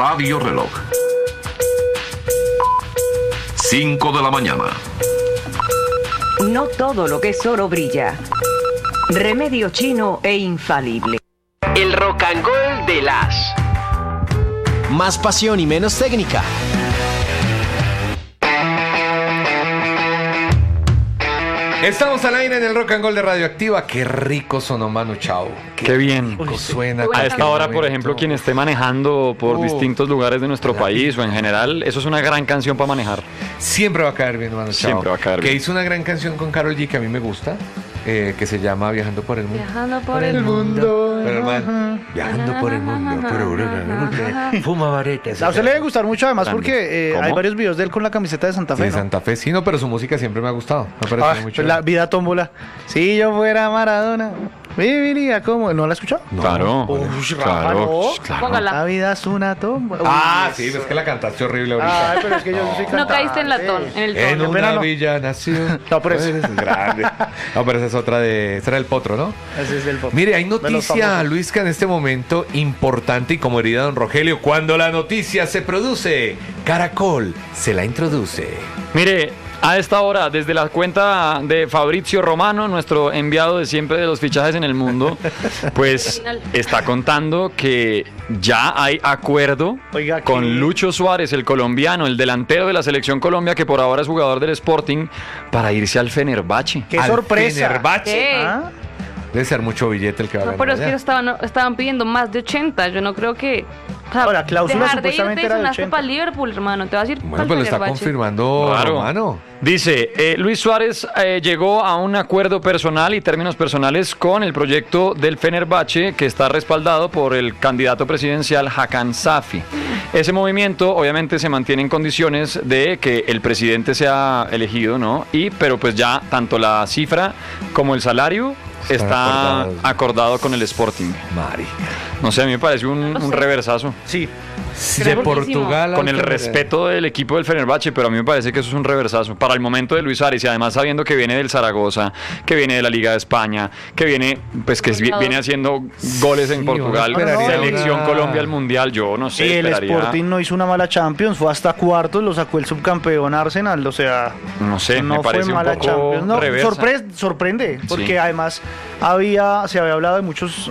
Radio Reloj. 5 de la mañana. No todo lo que es oro brilla. Remedio chino e infalible. El rock and roll de las. Más pasión y menos técnica. Estamos al aire en el Rock and Roll de Radioactiva. Qué rico sonó Manu Chao. Qué bien. Rico suena. A esta hora, por ejemplo, quien esté manejando por distintos lugares de nuestro país o en general, eso es una gran canción para manejar. Siempre va a caer bien Manu Chao. Siempre va a caer bien. Que hizo una gran canción con Karol G que a mí me gusta, que se llama Viajando por el Mundo. Viajando por el mundo. Pero hermano, viajando por el mundo. Pero fuma baretes. A usted le debe gustar mucho además Grande. porque ¿Cómo? hay varios videos de él con la camiseta de Santa Fe, Sí, ¿no? Santa Fe, sí, no, pero su música siempre me ha gustado. Me parece muy Pues chévere. la vida tómbola. Si yo fuera Maradona, viviría como... ¿No la has escuchado? Claro. Uy, Claro. Rafa, Póngala. La vida es una tómbola. Ah, Uy, sí, eso. es que la cantaste horrible ahorita. Ay, pero es que yo soy cantante. No caíste en el En tono. una no. villa nació. No, pero eso. Es grande. No, pero esa es otra de... Esa era el potro, ¿no? Ese es el pop. Mire, hay De los noticia, famosos. Luisca, en este momento importante y como diría don Rogelio, cuando la noticia se produce, Caracol se la introduce. Mire, a esta hora, desde la cuenta de Fabrizio Romano, nuestro enviado de siempre de los fichajes en el mundo, pues está contando que ya hay acuerdo Oiga, ¿qué? con Lucho Suárez, el colombiano, el delantero de la selección Colombia, que por ahora es jugador del Sporting, para irse al Fenerbahce. ¡Qué Al sorpresa! Fenerbahce. ¿Qué? ¿Ah? Debe ser mucho billete el que va a No, ganar pero es que allá. estaban pidiendo más de 80. Yo no creo que. O sea, Ahora, cláusula dejar de supuestamente irte era de sonaste 80. para Liverpool, hermano. Te vas a ir Bueno, pa'l pero lo está Fenerbahce. confirmando Claro. Romano. Dice, Luis Suárez llegó a un acuerdo personal y términos personales con el proyecto del Fenerbahce, que está respaldado por el candidato presidencial Hakan Safi. Ese movimiento obviamente se mantiene en condiciones de que el presidente sea elegido, ¿no? Pero pues ya tanto la cifra como el salario Están está acordados. acordado con el Sporting. Mari. No sé, a mí me parece un sé. reversazo. Sí. De Creo Portugal. Con al el Fener- respeto del equipo del Fenerbahce, pero a mí me parece que eso es un reversazo para el momento de Luis Suárez, y además sabiendo que viene del Zaragoza, que viene de la Liga de España, que viene, pues que viene haciendo goles en Sí, Portugal, uno esperaría selección una- Colombia al Mundial, yo no sé, Y el esperaría, Sporting no hizo una mala Champions, fue hasta cuartos, lo sacó el subcampeón Arsenal, o sea, no sé, no me parece fue un mala poco Champions. No, reversa. sorprende, porque Sí. además se había hablado de muchos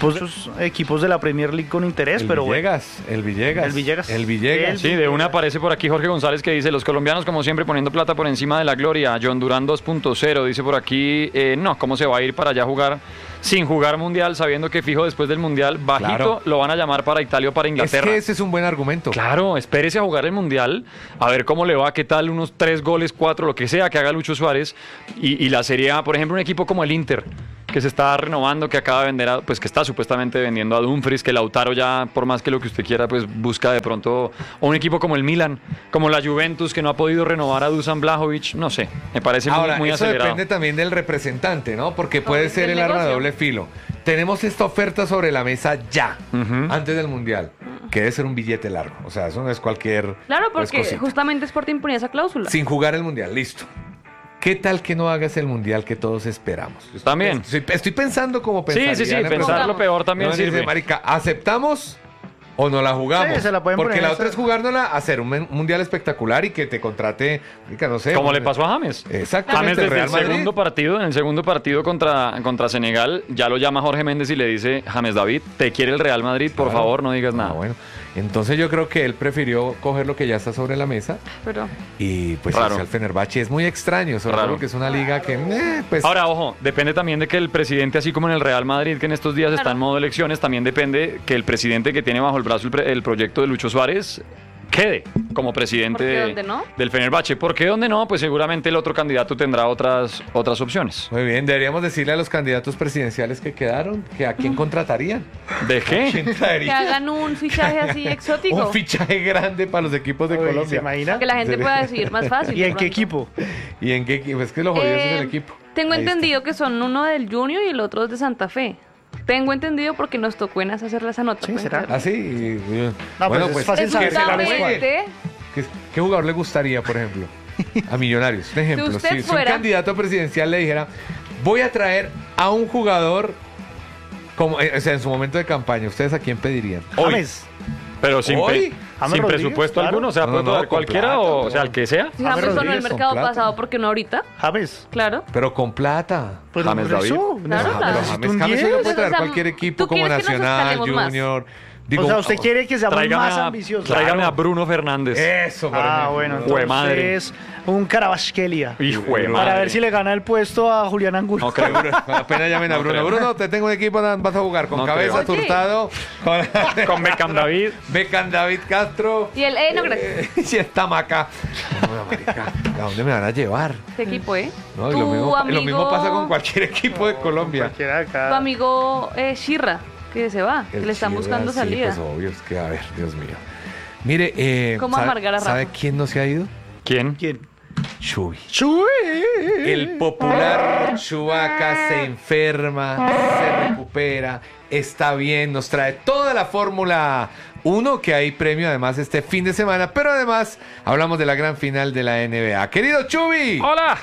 equipos de la Premier League con interés, El pero bueno. Villegas, el Villegas. El Villegas. El Villegas. Sí, de una aparece por aquí Jorge González que dice, los colombianos como siempre poniendo plata por encima de la gloria. John Durán 2.0 dice por aquí, no, ¿cómo se va a ir para allá a jugar sin jugar mundial, sabiendo que fijo después del mundial, bajito, Claro. lo van a llamar para Italia o para Es Inglaterra? que ese es un buen argumento. Claro, espérese a jugar el mundial, a ver cómo le va, qué tal, unos 3 goles, 4, lo que sea que haga Lucho Suárez. Y la Serie A, por ejemplo, un equipo como el Inter, que se está renovando, que acaba de vender, pues que está supuestamente vendiendo a Dumfries, que Lautaro ya, por más que lo que usted quiera, pues busca de pronto, o un equipo como el Milan, como la Juventus, que no ha podido renovar a Dusan Vlahovic, no sé, me parece Ahora, muy eso acelerado. depende también del representante, ¿no? Porque puede del ser el arma de negocio. doble filo. Tenemos esta oferta sobre la mesa ya, Ujú. antes del Mundial, que debe ser un billete largo. O sea, eso no es cualquier... Claro, no es porque cosita. justamente Sporting ponía esa cláusula. Sin jugar el Mundial, listo. ¿Qué tal que no hagas el Mundial que todos esperamos? También. Estoy pensando como pensaría. Sí, la pensar persona. lo peor también No, dice, sirve. marica, ¿aceptamos o no la jugamos? Sí, se la pueden Porque poner la esa- otra es jugárnosla, hacer un Mundial espectacular y que te contrate, marica, no sé. Como le pasó a James. Exactamente, James desde Real el Madrid. segundo partido, en el segundo partido contra Senegal, ya lo llama Jorge Méndez y le dice, James David, te quiere el Real Madrid, por Claro. favor, no digas nada. Ah, bueno. Entonces yo creo que él prefirió coger lo que ya está sobre la mesa Pero y pues Raro. irse al Fenerbahce. Es muy extraño, sobre Raro. todo porque es una liga que, pues... Ahora, ojo, depende también de que el presidente, así como en el Real Madrid, que en estos días está en modo elecciones, también depende que el presidente que tiene bajo el brazo el proyecto de Lucho Suárez quede como presidente ¿Por qué dónde no? del Fenerbahce. ¿Por qué dónde no? Pues seguramente el otro candidato tendrá otras opciones. Muy bien, deberíamos decirle a los candidatos presidenciales que quedaron que a quién contratarían. ¿De ¿A qué? quién que traerían? hagan un fichaje así exótico. Un fichaje grande para los equipos de Uy, ¿se Colombia. imagina? Que la gente pueda decidir más fácil. ¿Y de en qué pronto. equipo? ¿Y en qué equipo? Es que lo jodido es el equipo. Tengo Ahí está. entendido que son uno del Junior y el otro es de Santa Fe. Tengo entendido porque nos tocó en hacer esa nota. Sí, pues. ¿será? ¿Ah, sí? Y- No, pues es fácil que saber. se la juegue. Seguramente, ¿Qué jugador le gustaría, por ejemplo? A Millonarios, un ejemplo. Si usted Si un fuera- candidato presidencial le dijera, voy a traer a un jugador, como, o sea, en su momento de campaña, ¿ustedes a quién pedirían? James. Pero sin, ¿Hoy? James Sin Rodríguez, presupuesto claro. alguno, o sea, No, puede no, traer con cualquiera plata, o no. sea, el que sea. Si James sonó en el Rodríguez con mercado plata. pasado, ¿por qué no ahorita? James. Claro. Pero con plata. Pero James por David. eso, Claro, necesito claro. un James se lo 10. puede traer O sea, cualquier equipo ¿tú como quieres que nos Nacional, escalemos más? Junior. O sea, usted quiere que seamos Tráigame más a, ambiciosos. tráigame a Bruno Fernández. Eso, por Ah, ejemplo. bueno, Jue madre. entonces un Carabasquelia. Hijo de Para madre. ver si le gana el puesto a Julián Angulo. No creo. Apenas llamen a No Bruno. creo. Bruno, te tengo un equipo, vas a jugar con No Cabeza, creo. Hurtado, Con Beckham David. Beckham, David Castro. Y el, no, gracias. Y está Maca. No, marica, ¿a dónde me van a llevar? Este equipo, ¿eh? No, y Tu lo mismo pasa con cualquier equipo de Colombia. Cualquiera acá. Tu amigo Shirra, que se va, que le están buscando Sí, salida. pues obvio, es que a ver, Dios mío. Mire, ¿Cómo amargar a Rafa? ¿sabe quién no se ha ido? ¿Quién? ¿Quién? Chuy. ¡Chuy! El popular Chubaca se enferma, se recupera, está bien, nos trae toda la Fórmula 1, que hay premio además este fin de semana, pero además hablamos de la gran final de la NBA. ¡Querido Chubi! ¡Hola!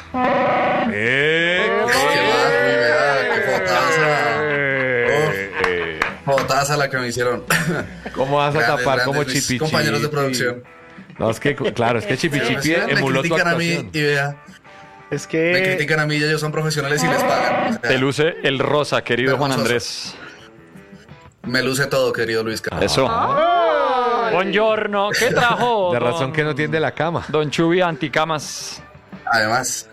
Botaza la que me hicieron. ¿Cómo vas a Grandes, tapar grandes, como mis Chipi compañeros de Chipi? producción. No, es que, claro, es que Chipi Chipi Me emuló tu critican a mí actuación. y vea, Es me que critican a mí y ellos son profesionales y les pagan. O sea, Te luce el rosa, querido Juan Hermoso. Andrés. me luce todo, querido Luis Carlos. Eso. Buongiorno. ¿Qué trajo? De don- razón que no tiende la cama. Don Chubi anticamas. Además,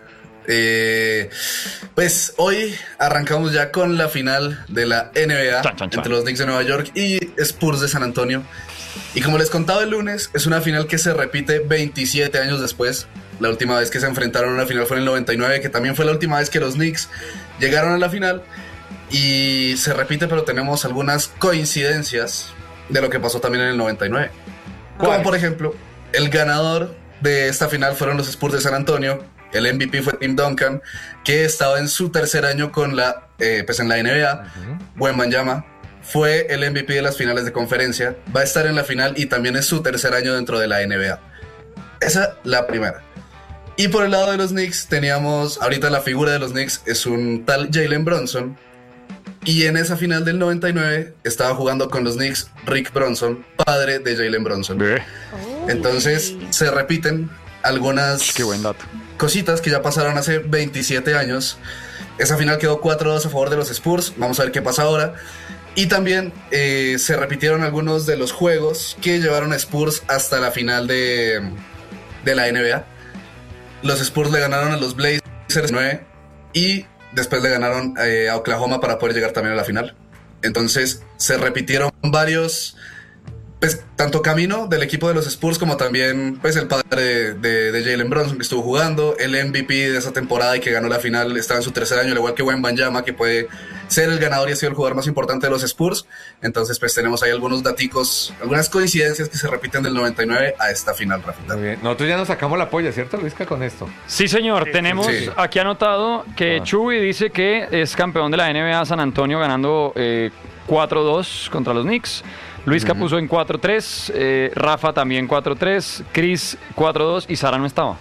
pues hoy arrancamos ya con la final de la NBA Chan, chan, chan. entre los Knicks de Nueva York y Spurs de San Antonio. Y como les contaba el lunes, es una final que se repite 27 años después. La última vez que se enfrentaron a una final fue en el 99, que también fue la última vez que los Knicks llegaron a la final. Y se repite, pero tenemos algunas coincidencias de lo que pasó también en el 99. Como por ejemplo, el ganador de esta final fueron los Spurs de San Antonio. El MVP fue Tim Duncan, que estaba en su tercer año con pues en la NBA. Wembanyama fue el MVP de las finales de conferencia. Va a estar en la final y también es su tercer año dentro de la NBA. Esa la primera. Y por el lado de los Knicks teníamos, ahorita la figura de los Knicks es un tal Jalen Brunson. Y en esa final del 99 estaba jugando con los Knicks Rick Bronson, padre de Jalen Brunson. Entonces se repiten algunas Qué buen dato. cositas que ya pasaron hace 27 años. Esa final quedó 4-2 a favor de los Spurs. Vamos a ver qué pasa ahora. Y también se repitieron algunos de los juegos que llevaron a Spurs hasta la final de la NBA. Los Spurs le ganaron a los Blazers 9 y después le ganaron a Oklahoma para poder llegar también a la final. Entonces se repitieron varios, pues tanto camino del equipo de los Spurs como también pues el padre de Jalen Brunson que estuvo jugando, el MVP de esa temporada y que ganó la final, estaba en su tercer año, al igual que Wembanyama, que puede ser el ganador y ha sido el jugador más importante de los Spurs. Entonces pues tenemos ahí algunos daticos, algunas coincidencias que se repiten del 99 a esta final, Rafita. Muy bien. Nosotros ya nos sacamos la polla, ¿cierto, Luisca, con esto? Sí, señor. Tenemos sí. aquí anotado que Chubi dice que es campeón de la NBA San Antonio ganando 4-2 contra los Knicks. Luisca puso en 4-3, Rafa también 4-3, Chris 4-2 y Sara no estaba.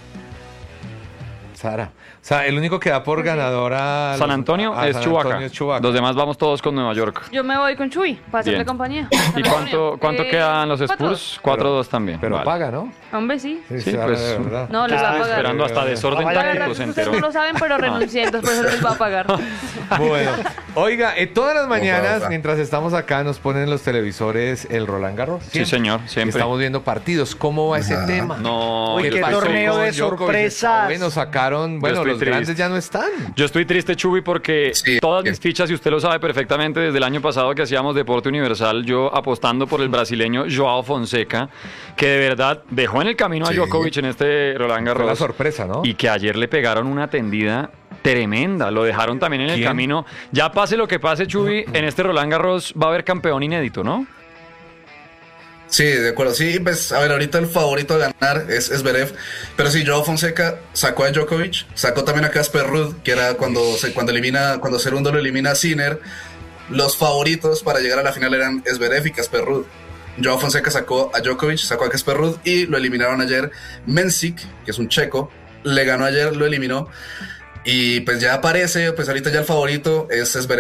Sara. O sea, el único que da por ganadora San Antonio es San Chubaca. Antonio es Chubaca. Los demás vamos todos con Nueva York. Yo me voy con Chuy, para hacerle Bien. compañía. ¿Y cuánto quedan los 4-2. Spurs? 4-2 también. Pero Vale. paga, ¿no? Hombre, sí. Sí, Sara, pues, de verdad. No, les va a Estaba pagar. Esperando hasta desorden Vaya, La verdad táctico es se que ustedes enteró. no lo saben, pero renuncié, entonces por eso les va a pagar. Bueno, oiga, todas las mañanas, Ojalá. mientras estamos acá, nos ponen en los televisores el Roland Garros. Sí, señor, siempre. Estamos viendo partidos. ¿Cómo va ese Ajá. tema? No, Uy, qué pasó torneo con de Djokovic? sorpresas. Bueno, sacaron, bueno, estoy los triste. grandes ya no están. yo estoy triste, Chubi, porque Sí. todas mis fichas, y usted lo sabe perfectamente, desde el año pasado que hacíamos Deporte Universal, yo apostando por el brasileño Joao Fonseca, que de verdad dejó en el camino a Sí. Djokovic en este Roland Fue la Garros. sorpresa, ¿no? Y que ayer le pegaron una tendida tremenda. Lo dejaron también en el ¿Quién? camino. Ya pase lo que pase, Chubi, en este Roland Garros va a haber campeón inédito, ¿no? Sí, de acuerdo. Sí, pues a ver, ahorita el favorito a ganar es Zverev, pero sí, Joao Fonseca sacó a Djokovic, sacó también a Casper Ruud, que era cuando segundo lo elimina a Sinner. Los favoritos para llegar a la final eran Zverev y Casper Ruud. Joao Fonseca sacó a Djokovic, sacó a Casper Ruud y lo eliminaron ayer. Mensik, que es un checo, le ganó ayer, lo eliminó. Y pues ya aparece, pues ahorita ya el favorito es Zverev.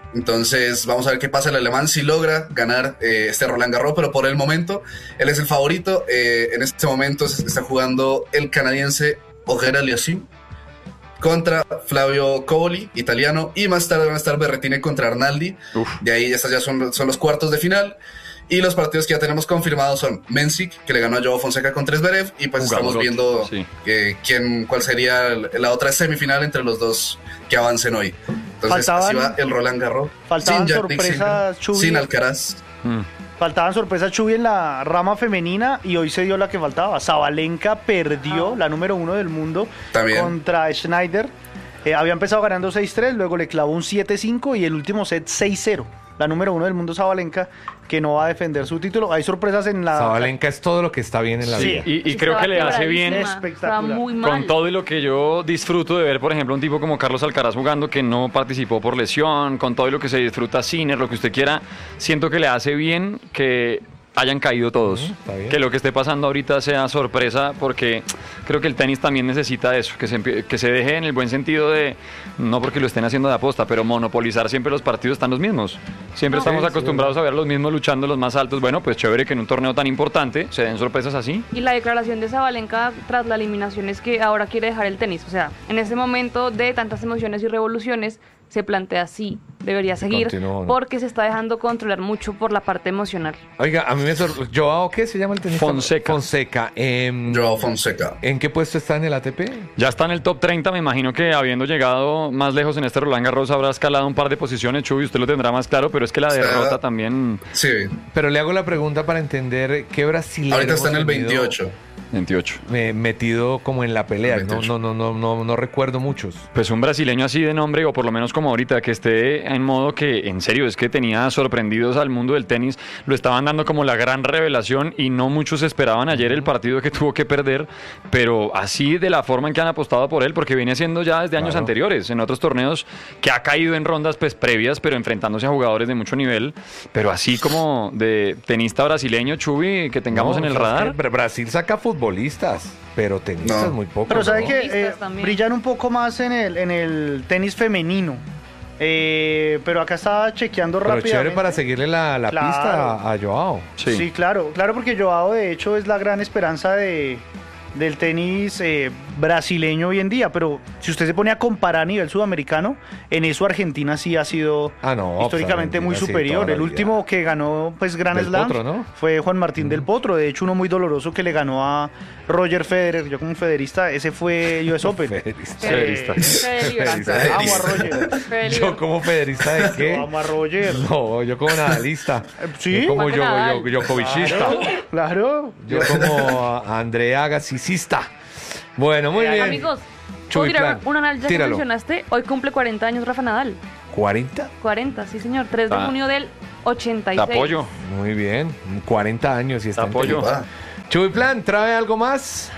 Entonces vamos a ver qué pasa. El alemán si logra ganar este Roland Garros, pero por el momento él es el favorito. En este momento se está jugando el canadiense Auger Aliassime contra Flavio Cobolli, italiano, y más tarde van a estar Berrettini contra Arnaldi. De ahí ya son los cuartos de final. Y los partidos que ya tenemos confirmados son Mensik, que le ganó a Joao Fonseca contra Zverev, y pues estamos viendo cuál sería la otra semifinal entre los dos que avancen hoy. Entonces así va el Roland Garros. Faltaban sin sorpresas, Chuy. Sin Alcaraz. Faltaban sorpresas, Chuy, en la rama femenina, y hoy se dio la que faltaba. Sabalenka perdió, la número 1 del mundo, contra Schneider. Había empezado ganando 6-3, luego le clavó un 7-5 y el último set 6-0. La número 1 del mundo, Sabalenka, que no va a defender su título. Hay sorpresas en la... Sabalenka es todo lo que está bien en la vida. Y creo que le hace bien, espectacular, muy mal. con todo y lo que yo disfruto de ver, por ejemplo, un tipo como Carlos Alcaraz jugando, que no participó por lesión, con todo y lo que se disfruta, Sinner, lo que usted quiera, siento que le hace bien que hayan caído todos, que lo que esté pasando ahorita sea sorpresa, porque creo que el tenis también necesita eso, que se deje en el buen sentido de, no porque lo estén haciendo de aposta, pero monopolizar siempre los partidos, están los mismos, siempre estamos acostumbrados a ver los mismos luchando los más altos. Bueno, pues chévere que en un torneo tan importante se den sorpresas así. Y la declaración de Sabalenka tras la eliminación es que ahora quiere dejar el tenis, o sea, en ese momento de tantas emociones y revoluciones se plantea si debería seguir, continúa, ¿no? Porque se está dejando controlar mucho por la parte emocional. Oiga, a mí me sorprendió. ¿Joao qué se llama el tenista? Fonseca. Joao Fonseca. ¿En qué puesto está en el ATP? Ya está en el top 30, me imagino que habiendo llegado más lejos en este Roland Garros habrá escalado un par de posiciones. Chuy, usted lo tendrá más claro, pero es que la derrota también... Sí. Pero le hago la pregunta para entender qué brasileño... Ahorita está en el 28. Metido como en la pelea. 28. No recuerdo muchos. Pues un brasileño así de nombre, o por lo menos como ahorita, que esté en modo que, en serio, es que tenía sorprendidos al mundo del tenis, lo estaban dando como la gran revelación y no muchos esperaban ayer el partido que tuvo que perder, pero así de la forma en que han apostado por él, porque viene siendo ya desde años anteriores, en otros torneos que ha caído en rondas pues previas, pero enfrentándose a jugadores de mucho nivel, pero así como de tenista brasileño, Chuy, que tengamos en el radar. Brasil saca futbolistas, pero tenistas muy pocos. Pero sabe ¿no? que brillan un poco más en el tenis femenino. Pero acá estaba chequeando rápidamente. Pero chévere para seguirle la pista a Joao. Sí, claro, porque Joao de hecho es la gran esperanza del tenis brasileño hoy en día, pero si usted se pone a comparar a nivel sudamericano, en eso Argentina sí ha sido históricamente muy superior. El último que ganó pues Grand Slam fue Juan Martín del Potro, de hecho uno muy doloroso que le ganó a Roger Federer. Yo como federista, ese fue US Open. Federista. Amo a Roger. ¿Yo como federista de qué? Amo a Roger. No, yo como nadalista. ¿Sí? Yo como Djokovicista. Claro. Yo como Andrea Agasicista. Bueno, muy bien. Amigos, ¿puedo tirar un anal ya que mencionaste? Hoy cumple 40 años Rafa Nadal. ¿40? 40, sí señor. 3 de junio del 86. Te apoyo. Muy bien. 40 años y está en apoyo. Chuy Plan, ¿trae algo más?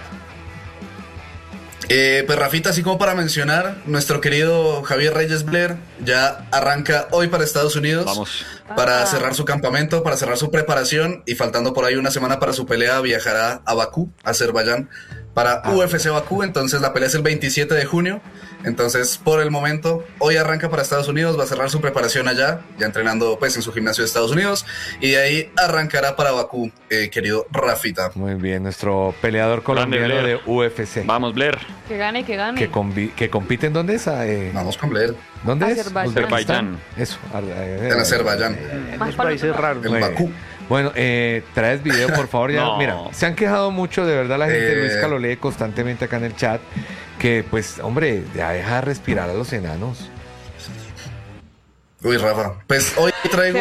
Pues Rafita, así como para mencionar, nuestro querido Javier Reyes Blair ya arranca hoy para Estados Unidos. Vamos. Para cerrar su campamento, para cerrar su preparación, y faltando por ahí una semana para su pelea, viajará a Bakú, Azerbaiyán, para UFC Bakú. Entonces la pelea es el 27 de junio. Entonces, por el momento, hoy arranca para Estados Unidos, va a cerrar su preparación allá, ya entrenando pues en su gimnasio de Estados Unidos, y de ahí arrancará para Bakú, querido Rafita. Muy bien, nuestro peleador colombiano de UFC. Vamos, Blair. Que gane. Que compite en dónde es. Vamos con Blair. ¿Dónde Azerbaiyán. Eso. En Azerbaiyán. Los países raros. En Bakú. Bueno, traes video, por favor. Ya, No. Mira, se han quejado mucho, de verdad, la gente. Luisca lo lee constantemente acá en el chat. Que, pues, hombre, ya deja de respirar a los enanos. Uy, Rafa. Pues hoy traigo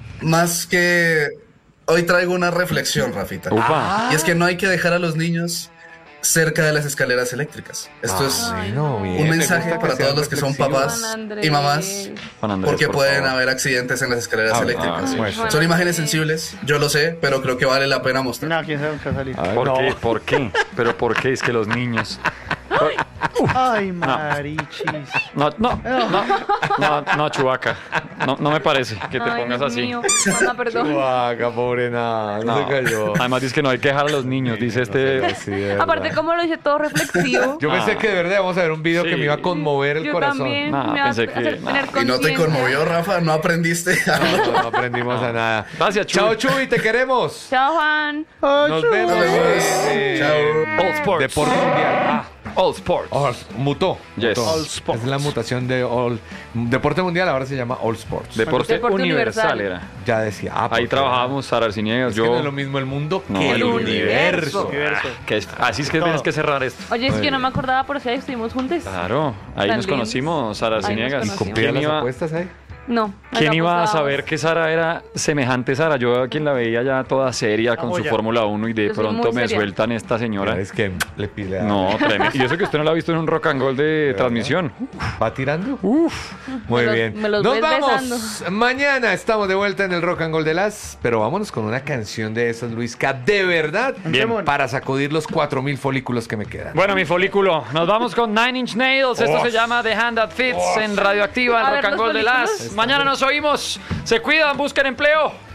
Hoy traigo una reflexión, Rafita. Y es que no hay que dejar a los niños cerca de las escaleras eléctricas. Esto es un mensaje para todos los que son papás y mamás, porque pueden haber accidentes en las escaleras eléctricas. Son imágenes sensibles, yo lo sé, pero creo que vale la pena mostrar. No, quién sabe qué va a salir. ¿Por qué? ¿Pero por qué? Es que los niños... Ay, marichis. No, Chewbacca. No me parece que te Ay, pongas Dios así. mío. Mamá, perdón. Chewbacca, pobre nada, no se cayó. Además dice que no hay que dejar a los niños, dice este. Sí, de verdad. Aparte, como lo dice todo reflexivo. Yo pensé que de verdad íbamos a ver un video Sí. que me iba a conmover el Yo corazón. también Nah, me va a pensé que- hacer nah. tener ¿Y no te conciencia. conmovió, Rafa? ¿No aprendiste algo? No aprendimos a nada. Gracias, Chuy. Chao, Chuy, te queremos. Chao, Juan. Nos vemos en Chao. All Sports. Deporte Mundial. All Sports. Mutó. Yes. Mutó. All Sports. Es la mutación de Deporte Mundial, ahora se llama All Sports. Deporte, Deporte universal, universal. era. Ya decía. Ahí trabajábamos Sara Arciniegas, Es que yo. no es lo mismo el mundo No, que el el universo. Así es que tienes que cerrar esto. Oye, es Muy que yo no bien. me acordaba, pero si ahí estuvimos juntos. Claro, ahí Tan nos lindos. conocimos, Sara Ahí nos Arciniegas. conocimos. ¿Cumplían ¿Quién las iba, apuestas ahí? No. ¿Quién ahí iba a apostábamos. saber que Sara era semejante Sara? Yo a quien la veía ya toda seria con su joya. Fórmula 1 y de Yo soy pronto muy me seria. sueltan esta señora. Es que le pide a... No, tremendo. Y eso que usted no la ha visto en un rock and roll de transmisión. ¿Va tirando? Uf. Muy Me los- bien. me los Nos ves vamos. besando. Mañana estamos de vuelta en el Rock and Roll de las. Pero vámonos con una canción de esas, Luisca, de verdad. Bien. Para sacudir los 4000 folículos que me quedan. Bueno, mi folículo. Nos vamos con Nine Inch Nails. Esto se llama The Hand That Fits en Radioactiva, A el ver, rock and los roll de las. folículos. Mañana nos oímos. Se cuidan, busquen empleo.